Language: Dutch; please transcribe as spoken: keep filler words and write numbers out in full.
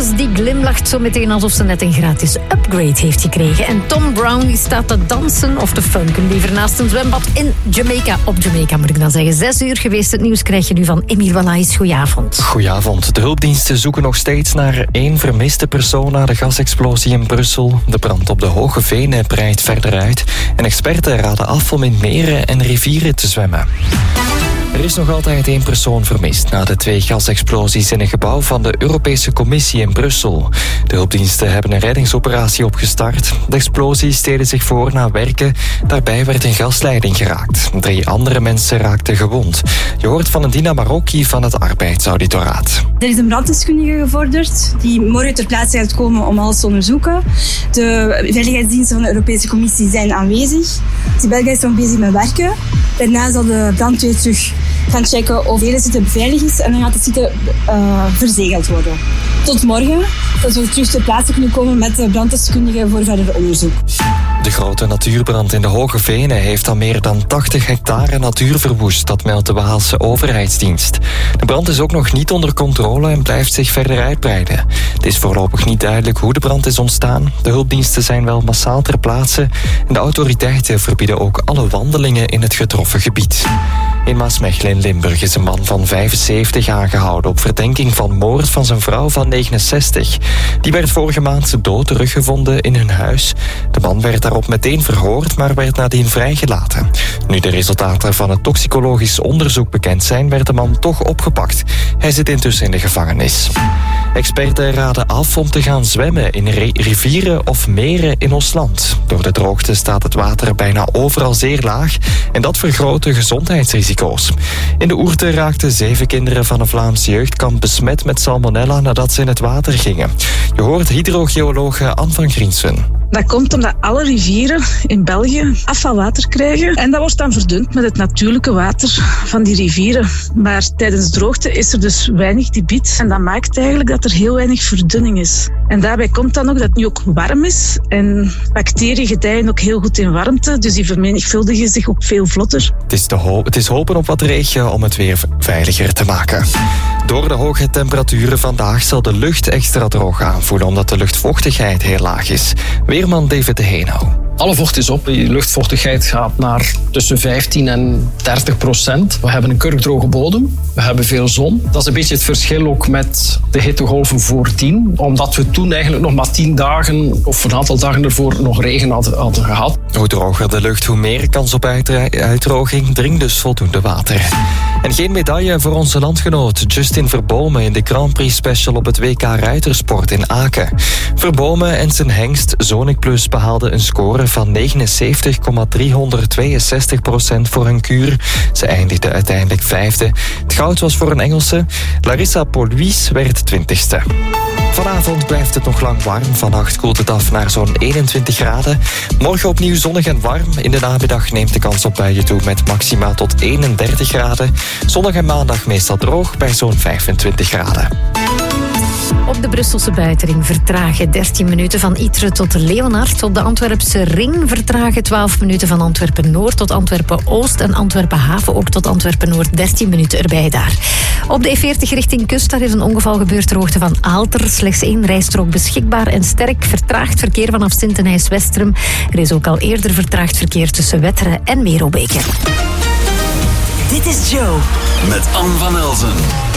Roses die glimlacht zo meteen alsof ze net een gratis upgrade heeft gekregen. En Tom Brown die staat te dansen of te funken liever naast een zwembad in Jamaica. Op Jamaica moet ik dan zeggen. Zes uur geweest. Het nieuws krijg je nu van Emile Wallace. Goedenavond. Goedenavond. De hulpdiensten zoeken nog steeds naar één vermiste persoon na de gasexplosie in Brussel. De brand op de Hoge Venen breidt verder uit. En experten raden af om in meren en rivieren te zwemmen. Er is nog altijd één persoon vermist na de twee gasexplosies in een gebouw van de Europese Commissie in Brussel. De hulpdiensten hebben een reddingsoperatie opgestart. De explosies deden zich voor na werken. Daarbij werd een gasleiding geraakt. Drie andere mensen raakten gewond. Je hoort van Dina Marocchi van het Arbeidsauditoraat. Er is een branddeskundige gevorderd die morgen ter plaatse gaat komen om alles te onderzoeken. De veiligheidsdiensten van de Europese Commissie zijn aanwezig. De België is nog bezig met werken. Daarna zal de brandweer terug gaan checken of de hele site beveiligd is en dan gaat de site uh, verzegeld worden. Tot morgen, dat we terug ter plaatse kunnen komen met de branddeskundige voor verder onderzoek. De grote natuurbrand in de Hoge Venen heeft al meer dan tachtig hectare natuur verwoest, dat meldt de Waalse overheidsdienst. De brand is ook nog niet onder controle en blijft zich verder uitbreiden. Het is voorlopig niet duidelijk hoe de brand is ontstaan. De hulpdiensten zijn wel massaal ter plaatse en de autoriteiten verbieden ook alle wandelingen in het getroffen gebied. In Maasmechelen in Limburg is een man van vijfenzeventig aangehouden op verdenking van moord van zijn vrouw van negenenzestig. Die werd vorige maand dood teruggevonden in hun huis. De man werd daarop meteen verhoord, maar werd nadien vrijgelaten. Nu de resultaten van het toxicologisch onderzoek bekend zijn, werd de man toch opgepakt. Hij zit intussen in de gevangenis. Experten raden af om te gaan zwemmen in rivieren of meren in ons land. Door de droogte staat het water bijna overal zeer laag en dat vergroot de gezondheidsrisico's. In de Ourthe raakten zeven kinderen van een Vlaams jeugdkamp besmet met salmonella nadat ze in het water gingen. Je hoort hydrogeologe Anne van Griensen. Dat komt omdat alle rivieren in België afvalwater krijgen. En dat wordt dan verdund met het natuurlijke water van die rivieren. Maar tijdens droogte is er dus weinig debiet. En dat maakt eigenlijk dat er heel weinig verdunning is. En daarbij komt dan ook dat het nu ook warm is. En bacteriën gedijen ook heel goed in warmte. Dus die vermenigvuldigen zich ook veel vlotter. Het is, te ho- het is hopen op wat regen om het weer veiliger te maken. Door de hoge temperaturen vandaag zal de lucht extra droog aanvoelen, omdat de luchtvochtigheid heel laag is. Weerman David de Heenau. Alle vocht is op. De luchtvochtigheid gaat naar tussen vijftien en dertig procent. We hebben een kurkdroge bodem. We hebben veel zon. Dat is een beetje het verschil ook met de hittegolven voordien. Omdat we toen eigenlijk nog maar tien dagen of een aantal dagen ervoor nog regen hadden, hadden gehad. Hoe droger de lucht, hoe meer kans op uitdroging. Drink dus voldoende water. En geen medaille voor onze landgenoot Justin Verbomen in de Grand Prix Special op het W K Ruitersport in Aken. Verbomen en zijn hengst Zonic Plus behaalden een score van negenenzeventig komma driehonderdtweeënzestig procent voor hun kuur. Ze eindigde uiteindelijk vijfde. Het goud was voor een Engelse. Larissa Pauluis werd twintigste. Vanavond blijft het nog lang warm. Vannacht koelt het af naar zo'n eenentwintig graden. Morgen opnieuw zonnig en warm. In de namiddag neemt de kans op buien toe met maxima tot eenendertig graden. Zondag en maandag meestal droog bij zo'n vijfentwintig graden. Op de Brusselse buitenring vertragen dertien minuten van Ytre tot Leonard. Op de Antwerpse ring vertragen twaalf minuten van Antwerpen-Noord tot Antwerpen-Oost. En Antwerpen-Haven ook tot Antwerpen-Noord, dertien minuten erbij daar. Op de E veertig richting kust, daar is een ongeval gebeurd ter hoogte van Aalter. Slechts één rijstrook beschikbaar en sterk vertraagd verkeer vanaf Sint-Denijs-Westrum. Er is ook al eerder vertraagd verkeer tussen Wetteren en Merelbeke. Dit is Joe. Met Anne van Elzen.